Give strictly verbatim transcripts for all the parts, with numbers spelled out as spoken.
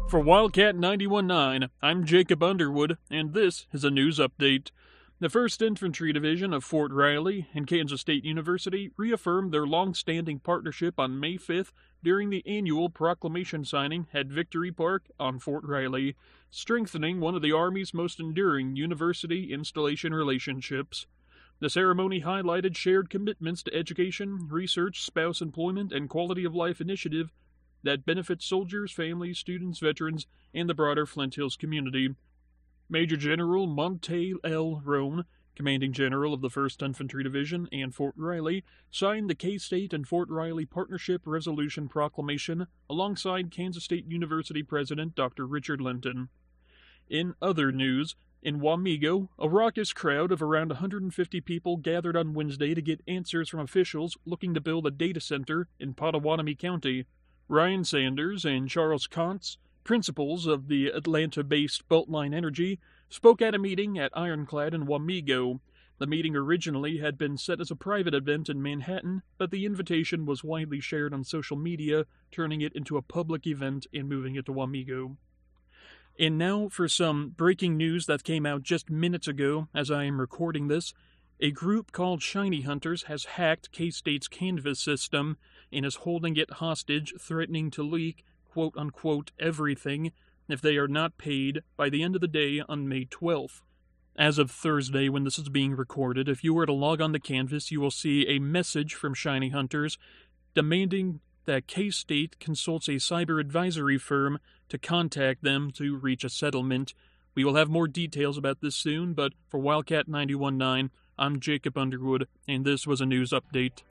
For Wildcat ninety-one point nine, I'm Jacob Underwood, and this is a news update. The first Infantry Division of Fort Riley and Kansas State University reaffirmed their long-standing partnership on May fifth during the annual proclamation signing at Victory Park on Fort Riley, strengthening one of the Army's most enduring university installation relationships. The ceremony highlighted shared commitments to education, research, spouse employment, and quality of life initiative that benefits soldiers, families, students, veterans, and the broader Flint Hills community. Major General Monte L. Roan, Commanding General of the first Infantry Division and Fort Riley, signed the K-State and Fort Riley Partnership Resolution Proclamation alongside Kansas State University President Doctor Richard Linton. In other news, in Wamego, a raucous crowd of around one hundred fifty people gathered on Wednesday to get answers from officials looking to build a data center in Pottawatomie County. Ryan Sanders and Charles Kantz, principals of the Atlanta-based Beltline Energy, spoke at a meeting at Ironclad in Wamego. The meeting originally had been set as a private event in Manhattan, but the invitation was widely shared on social media, turning it into a public event and moving it to Wamego. And now for some breaking news that came out just minutes ago as I am recording this. A group called Shiny Hunters has hacked K-State's Canvas system and is holding it hostage, threatening to leak, quote-unquote, everything if they are not paid by the end of the day on May twelfth. As of Thursday, when this is being recorded, if you were to log on to Canvas, you will see a message from Shiny Hunters demanding that K-State consults a cyber advisory firm to contact them to reach a settlement. We will have more details about this soon, but for Wildcat ninety-one point nine, I'm Jacob Underwood, and this was a news update.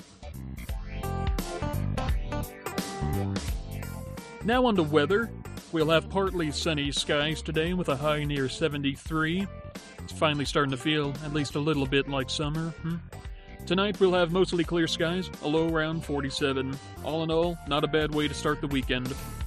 Now on to weather. We'll have partly sunny skies today with a high near seventy-three. It's finally starting to feel at least a little bit like summer. Hmm? Tonight we'll have mostly clear skies, a low around forty-seven. All in all, not a bad way to start the weekend.